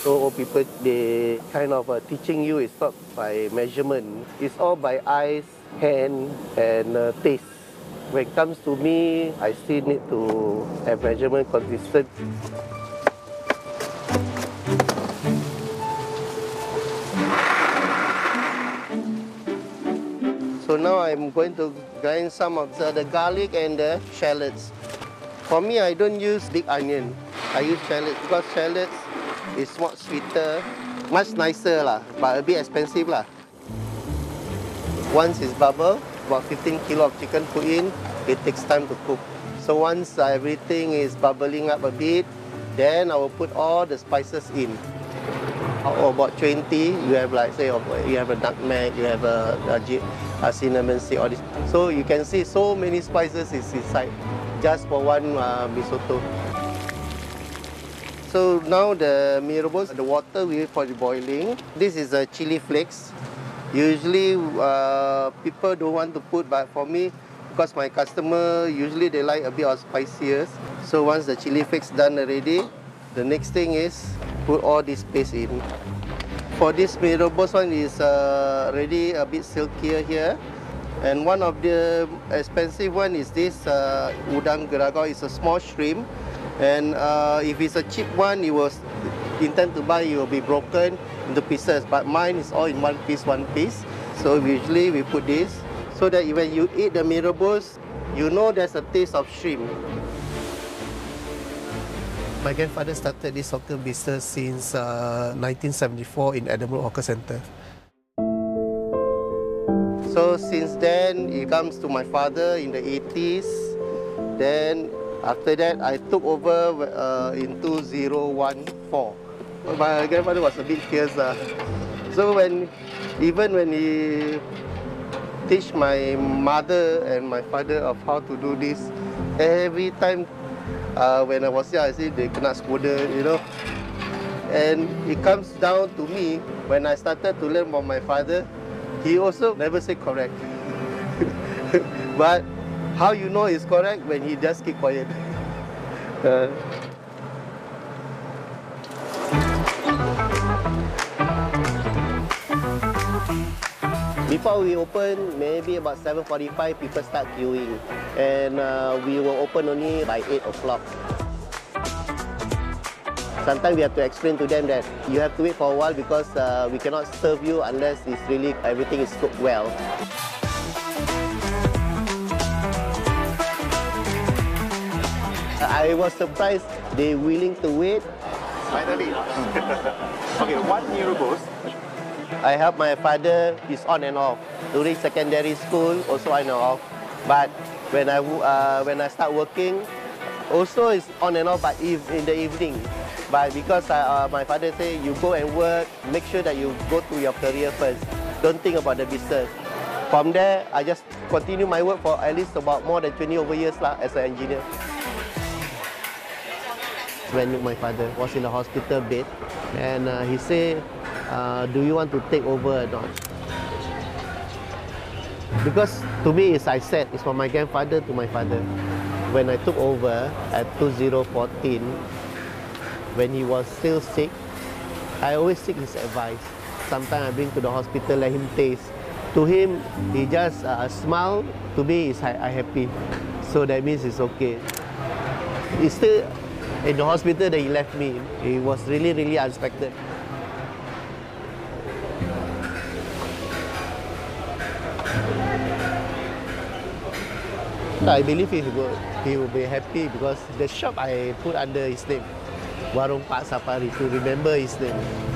So people, they kind of teaching you it's not by measurement. It's all by eyes, hand, and taste. When it comes to me, I still need to have measurement consistent. So now I'm going to grind some of the garlic and the shallots. For me, I don't use big onion. I use shallots because shallots is much sweeter, much nicer lah, but a bit expensive lah. Once it's bubble, about 15 kilo of chicken put in, it takes time to cook. So once everything is bubbling up a bit, then I will put all the spices in. About 20, you have like say you have a nutmeg, you have a cinnamon stick, all this. So you can see so many spices is inside, just for one mee soto. So now the mee rebus, the water we wait for the boiling. This is a chili flakes. Usually people don't want to put, but for me, because my customer usually they like a bit of spicier. So once the chili flakes done already, the next thing is put all this paste in. For this mee rebus one is already a bit silkier here. And one of the expensive one is this udang geragao. It's a small shrimp. And if it's a cheap one, you will intend to buy, it will be broken into pieces. But mine is all in one piece. So usually we put this so that when you eat the mee rebus, you know there's a taste of shrimp. My grandfather started this hawker business since 1974 in Edinburgh Hawker Centre. So since then, it comes to my father in the 80s. Then after that, I took over in 2014. My grandfather was a bit fierce. So even when he teach my mother and my father of how to do this, every time when I was young, I say they kena scolded, you know. And it comes down to me, when I started to learn from my father, he also never said correct. But how you know it's correct? When he just keep quiet. Before we open, maybe about 7:45, people start queuing. And we will open only by 8 o'clock. Sometimes we have to explain to them that you have to wait for a while because we cannot serve you unless it's really everything is cooked well. I was surprised they're willing to wait. Finally. Okay, one mee rebus. I help my father, he's on and off. During secondary school, also on and off. But when I start working, also it's on and off, but in the evening. But because my father say, you go and work, make sure that you go to your career first. Don't think about the business. From there, I just continue my work for at least about more than 20 over years as an engineer. When my father was in the hospital bed, and he said, do you want to take over or not? Because to me, as I said, it's from my grandfather to my father. When I took over at 2014, when he was still sick, I always seek his advice. Sometimes I bring to the hospital, let him taste. To him, he just smile. To me, I happy. So that means it's okay. He's still in the hospital that he left me. It was really, really unexpected. I believe he will be happy because the shop I put under his name, Warung Pak Safari, to remember his name.